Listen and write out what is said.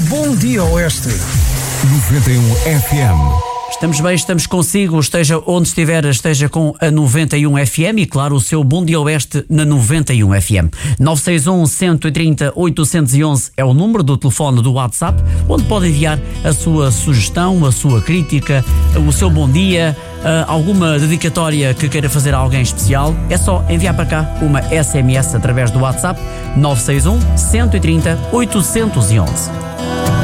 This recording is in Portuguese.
Bom Dia Oeste. 91 FM. Estamos bem, estamos consigo, esteja onde estiver, esteja com a 91 FM e, claro, o seu Bom Dia Oeste na 91 FM. 961 130 811 é o número do telefone do WhatsApp, onde pode enviar a sua sugestão, a sua crítica, o seu bom dia, alguma dedicatória que queira fazer a alguém especial. É só enviar para cá uma SMS através do WhatsApp 961 130 811.